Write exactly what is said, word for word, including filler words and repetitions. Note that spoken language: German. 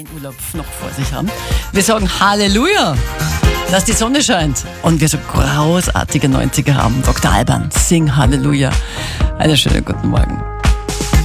Urlaub noch vor sich haben. Wir sagen Halleluja, dass die Sonne scheint und wir so großartige neunziger haben. Doktor Alban, sing Halleluja. Einen schönen guten Morgen.